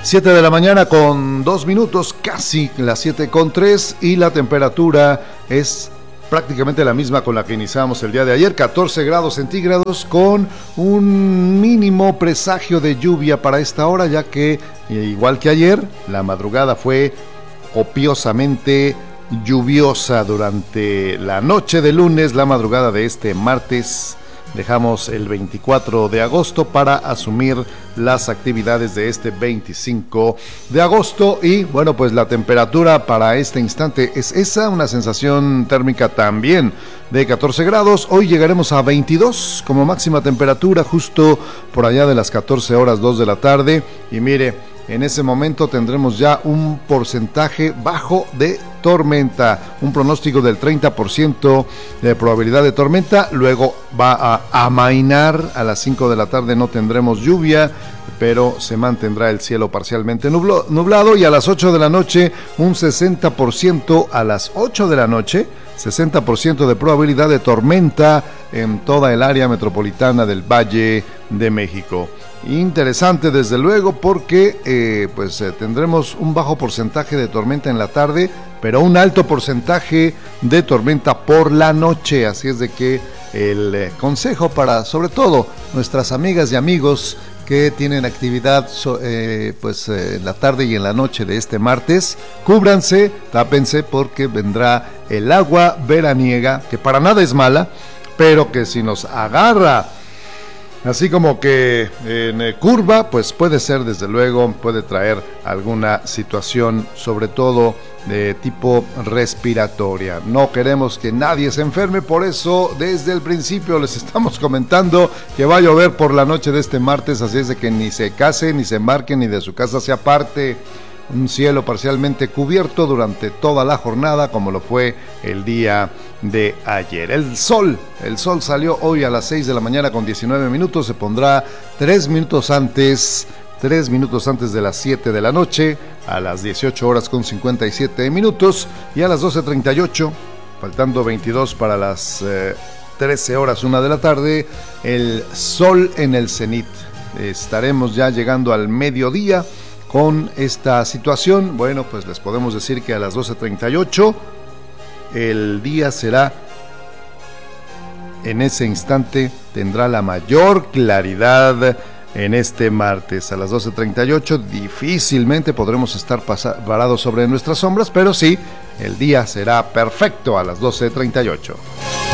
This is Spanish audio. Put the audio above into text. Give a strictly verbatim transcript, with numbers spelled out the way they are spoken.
siete de la mañana con dos minutos, casi las siete con tres, y la temperatura es prácticamente la misma con la que iniciamos el día de ayer, catorce grados centígrados, con un mínimo presagio de lluvia para esta hora, ya que, igual que ayer, la madrugada fue copiosamente lluviosa durante la noche de lunes, la madrugada de este martes. Dejamos el veinticuatro de agosto para asumir las actividades de este veinticinco de agosto y bueno, pues la temperatura para este instante es esa, una sensación térmica también de catorce grados. Hoy llegaremos a veintidós como máxima temperatura, justo por allá de las catorce horas dos de la tarde, y mire, en ese momento tendremos ya un porcentaje bajo de tormenta, un pronóstico del treinta por ciento de probabilidad de tormenta, luego va a amainar, a las cinco de la tarde no tendremos lluvia, pero se mantendrá el cielo parcialmente nublo, nublado, y a las ocho de la noche un sesenta por ciento, a las ocho de la noche, sesenta por ciento de probabilidad de tormenta en toda el área metropolitana del Valle de México. Interesante desde luego porque eh, pues eh, tendremos un bajo porcentaje de tormenta en la tarde, pero un alto porcentaje de tormenta por la noche, así es de que el eh, consejo para sobre todo nuestras amigas y amigos que tienen actividad so, eh, pues eh, en la tarde y en la noche de este martes, cúbranse, tápense, porque vendrá el agua veraniega, que para nada es mala, pero que si nos agarra así como que en curva, pues puede ser, desde luego, puede traer alguna situación, sobre todo de tipo respiratoria. No queremos que nadie se enferme, por eso desde el principio les estamos comentando que va a llover por la noche de este martes, así es de que ni se case, ni se embarque, ni de su casa se aparte. Un cielo parcialmente cubierto durante toda la jornada, como lo fue el día de ayer. El sol, el sol salió hoy a las seis de la mañana con diecinueve minutos, se pondrá tres minutos antes, tres minutos antes de las siete de la noche, a las dieciocho horas con cincuenta y siete minutos, y a las doce treinta y ocho, faltando veintidós para las eh, trece horas una de la tarde, el sol en el cenit. Estaremos ya llegando al mediodía. Con esta situación, bueno, pues les podemos decir que a las doce treinta y ocho el día será, en ese instante, tendrá la mayor claridad en este martes. A las doce treinta y ocho difícilmente podremos estar parados sobre nuestras sombras, pero sí, el día será perfecto a las doce treinta y ocho.